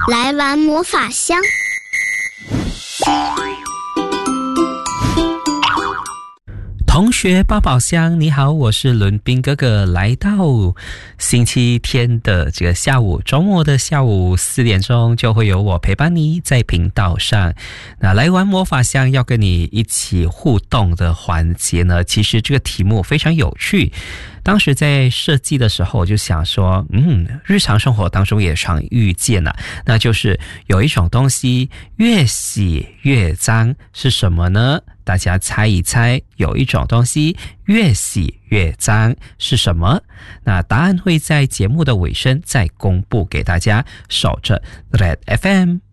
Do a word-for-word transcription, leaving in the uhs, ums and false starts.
来玩魔法箱。 同学抱抱箱，你好，我是伦宾哥哥。来到星期天的这个下午，周末的下午四点钟，就会有我陪伴你在频道上。那来玩魔法箱要跟你一起互动的环节呢，其实这个题目非常有趣。当时在设计的时候，我就想说，嗯，日常生活当中也常遇见啊，那就是有一种东西越洗越脏，是什么呢？大家猜一猜，有一种东西越洗越脏是什么？那答案会在节目的尾声再公布给大家。守着 Red F M。